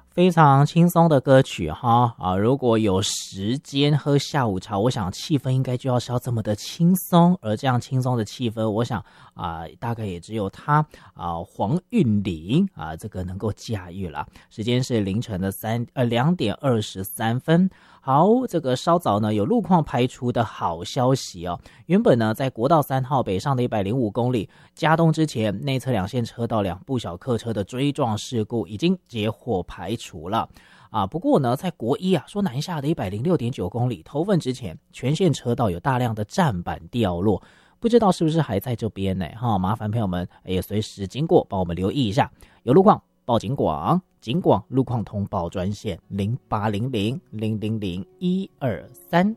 非常轻松的歌曲哈如果有时间喝下午茶，我想气氛应该就要是要这么的轻松，而这样轻松的气氛，我想大概也只有他黄韵玲这个能够驾驭了。时间是凌晨的2点23分。好，这个稍早呢有路况排除的好消息哦。原本呢在国道3号北上的105公里加东之前，内侧两线车道2部小客车的追撞事故已经截获排除了不过呢在国一说南下的106.9公里头份之前，全线车道有大量的站板掉落，不知道是不是还在这边呢麻烦朋友们也随时经过帮我们留意一下，有路况报警广路况通报专线0800000123。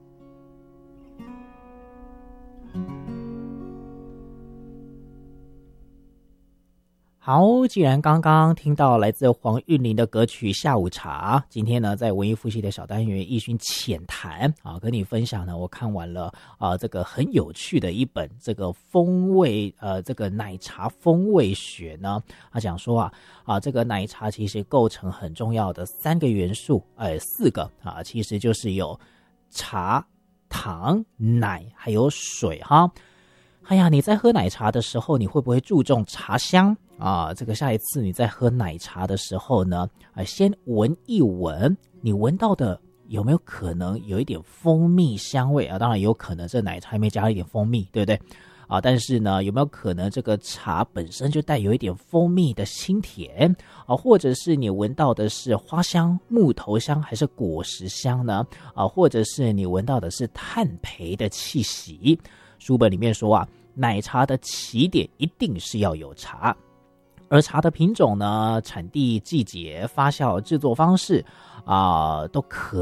好，既然刚刚听到来自黄韵玲的歌曲《下午茶》，今天呢在文艺复习的小单元艺勋浅谈跟你分享呢，我看完了这个很有趣的一本这个风味这个奶茶风味学呢，他讲说这个奶茶其实构成很重要的3个元素4个其实就是有茶、糖、奶还有水哈。哎呀，你在喝奶茶的时候，你会不会注重茶香这个下一次你在喝奶茶的时候呢先闻一闻，你闻到的有没有可能有一点蜂蜜香味当然有可能这奶茶还没加了一点蜂蜜，对不对但是呢有没有可能这个茶本身就带有一点蜂蜜的清甜或者是你闻到的是花香、木头香还是果实香呢或者是你闻到的是炭焙的气息。书本里面说奶茶的起点一定是要有茶，而茶的品种呢、产地、季节、发酵、制作方式都可